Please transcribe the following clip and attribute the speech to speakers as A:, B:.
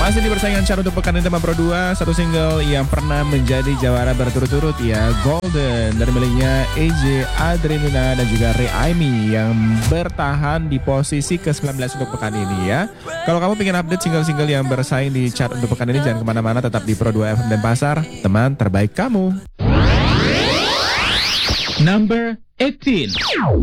A: Masih di persaingan chart untuk pekan ini teman Pro 2, satu single yang pernah menjadi jawara berturut-turut ya, Golden dari miliknya AJ Adrenalina dan juga Ray Aimi yang bertahan di posisi ke-19 untuk pekan ini ya. Kalau kamu ingin update single-single yang bersaing di chart untuk pekan ini, jangan kemana-mana, tetap di Pro 2 FM dan Pasar, teman terbaik kamu.
B: Number 18.